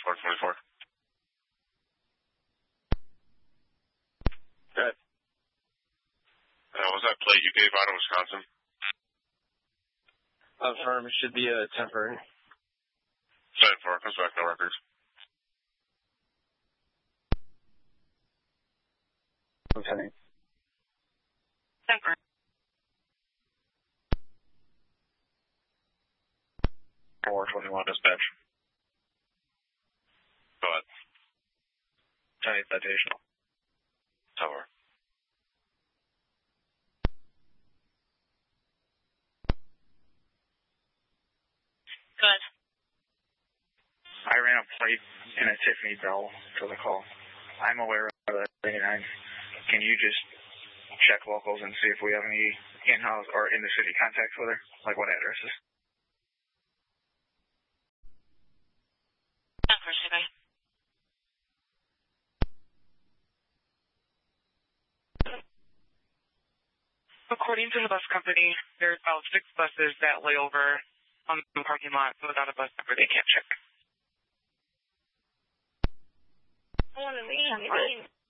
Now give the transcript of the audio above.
424. Good. Was that plate you gave out of Wisconsin? Affirm, it should be a temporary. 7-4, comes back, no records. Lieutenant. Temporary. 421 dispatch. Go ahead. 10-8 citation. Tower. Good. I ran a plate and a Tiffany Bell for the call. I'm aware of that 89. Can you just check locals and see if we have any in-house or in-the-city contacts with her? Like what addresses? Of course, okay. According to the bus company, there's about 6 buses that lay over on the parking lot, so without a bus number, they can't check. I want to leave.